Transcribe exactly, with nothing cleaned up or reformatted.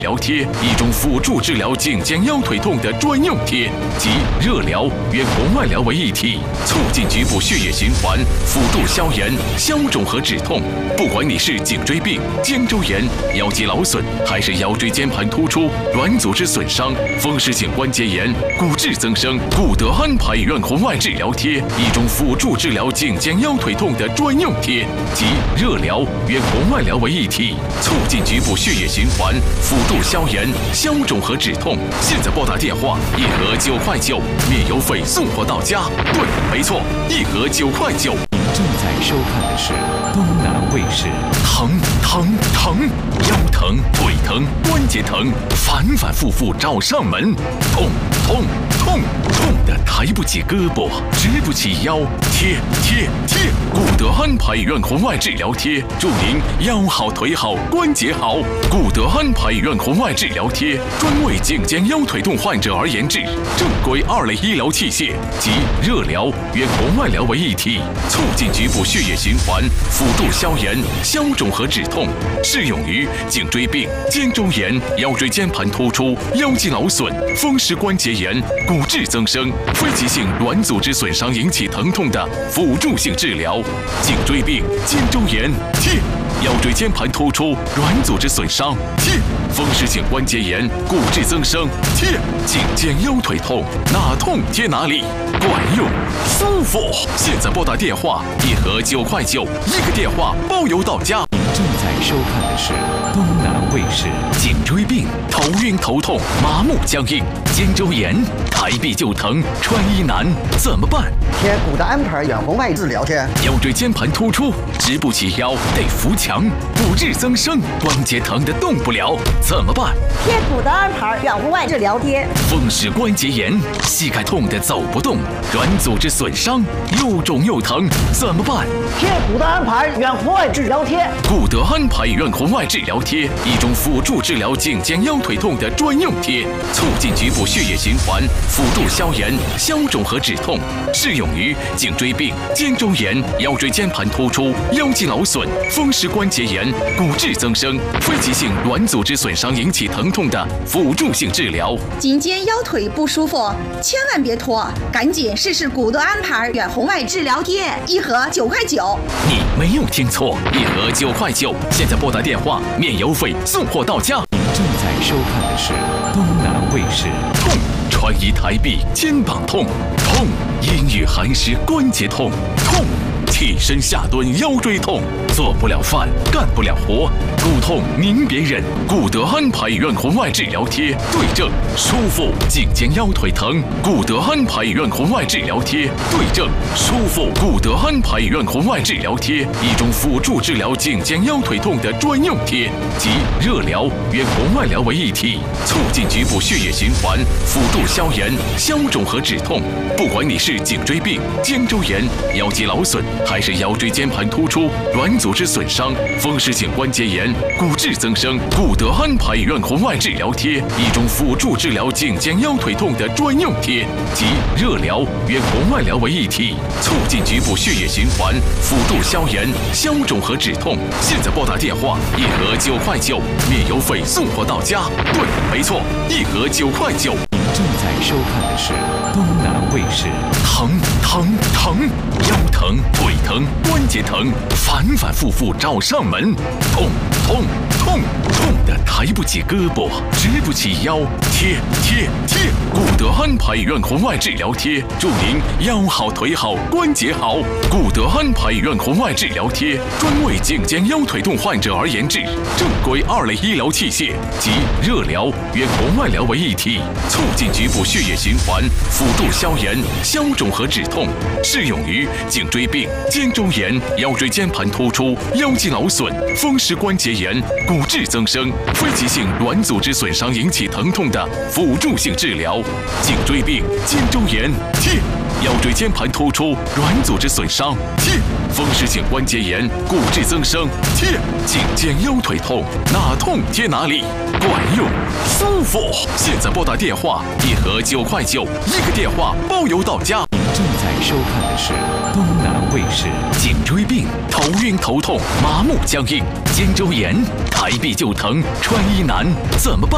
疗贴，一种辅助治疗颈肩腰腿痛的专用贴，集热疗与红外疗为一体，促进局部血液循环，辅助消炎、消肿和止痛。不管你是颈椎病、肩周炎、腰肌劳损，还是腰椎间盘突出、软组织损伤、风湿性关节炎、骨质增生，古德安排院红外治疗贴，一种辅助治疗颈肩腰腿痛的专用贴，集热疗与红外疗为一体，促进局部血液循环，辅助消炎、消肿和止痛。现在拨打电话，一盒九块九，免邮费送货到家。对，没错，一盒九块九。 您正在收看的是东南卫视。 疼疼疼，腰疼、腿疼、关节疼，反反复复找上门。痛痛痛痛的抬不起胳膊，直不起腰，贴贴贴，古德安排院红外治疗贴，祝您腰好腿好关节好。古德安排院红外治疗贴专为颈肩腰腿痛患者而研制，正规二类医疗器械，集热疗与红外疗为一体，促进局部血液循环，辅助消炎、消肿和止痛，适用于颈椎病、肩周炎、腰椎间盘突出、腰肌劳损、风湿关节炎、骨质增生、非急性软组织损伤引起疼痛的辅助性治疗。颈椎病、肩周炎贴，腰椎间盘突出、软组织损伤贴，风湿性关节炎、骨质增生贴，颈肩腰腿痛，哪痛贴哪里，管用舒服。现在拨打电话，一盒九块九，一个电话包邮到家。 您正在收看的是东南卫视。 颈椎病、头晕头痛、麻木僵硬；肩周炎、抬臂就疼、穿衣难，怎么办？ 贴古德安排远红外治疗贴。 腰椎间盘突出，直不起腰，得扶墙；骨质增生，关节疼得动不了，怎么办？ 贴古德安排远红外治疗贴。 风湿关节炎，膝盖痛得走不动；软组织损伤，又肿又疼，怎么办？ 贴古德安排远红外治疗贴。 古德安排远红外治疗贴，一种辅助治疗颈肩腰腿痛的专用贴，促进局部血液循环，辅助消炎、消肿和止痛，适用于颈椎病、肩周炎、腰椎间盘突出、腰肌劳损、风湿关节炎、骨质增生、非急性软组织损伤引起疼痛的辅助性治疗。 颈肩腰腿不舒服，千万别拖，赶紧试试古德安排远红外治疗贴，一盒九块九。 你没有听错，一盒九块九。现在拨打电话，免邮费送货到家。 您正在收看的是东南卫视。 痛，穿衣抬臂肩膀痛；痛，阴雨寒湿关节痛；痛，起身下蹲腰椎痛，做不了饭，干不了活，骨痛您别忍，古德安排院红外治疗贴，对症舒服；颈肩腰腿疼，古德安排院红外治疗贴，对症舒服。古德安排院红外治疗贴，一种辅助治疗颈肩腰腿痛的专用贴，集热疗与红外疗为一体，促进局部血液循环，辅助消炎、消肿和止痛。不管你是颈椎病、肩周炎、腰肌劳损，还是腰椎间盘突出、软组织损伤、风湿性关节炎、骨质增生，古德安排院红外治疗贴，一种辅助治疗颈肩腰腿痛的专用贴，集热疗与红外疗为一体，促进局部血液循环，辅助消炎、消肿和止痛。现在拨打电话，一盒九块九，免邮费送货到家。对，没错，一盒九块九。 您正在收看的是东南卫视。 疼疼疼，腰疼、腿疼、关节疼，反反复复找上门。痛痛痛痛的抬不起胳膊，直不起腰，贴贴贴，古德安排院红外治疗贴，祝您腰好腿好关节好。古德安排院红外治疗贴专为颈肩腰腿痛患者而研制，正规二类医疗器械，集热疗与红外疗为一体，促进局部血液循环，辅助消炎、消肿和止痛，适用于颈椎病、肩周炎、腰椎间盘突出、腰肌劳损、风湿关节炎、骨质增生、非急性软组织损伤引起疼痛的辅助性治疗。颈椎病、肩周炎贴，腰椎间盘突出、软组织损伤贴，风湿性关节炎、骨质增生贴，颈肩腰腿痛，哪痛贴哪里，管用舒服。现在拨打电话，一盒九块九，一个电话包邮到家。 您正在收看的是东南卫视。 颈椎病、头晕头痛、麻木僵硬；肩周炎、抬臂就疼、穿衣难，怎么办？